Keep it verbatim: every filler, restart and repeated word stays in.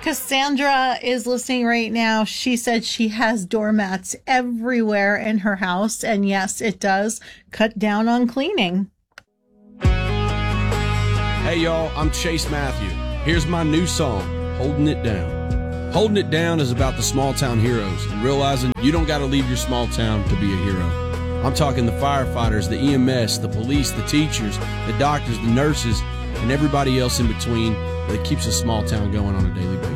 Cassandra is listening right now. She said she has doormats everywhere in her house. And yes, it does cut down on cleaning. Hey, y'all, I'm Chase Matthew. Here's my new song, Holding It Down. Holding It Down is about the small town heroes and realizing you don't got to leave your small town to be a hero. I'm talking the firefighters, the E M S, the police, the teachers, the doctors, the nurses, and everybody else in between that keeps a small town going on a daily basis.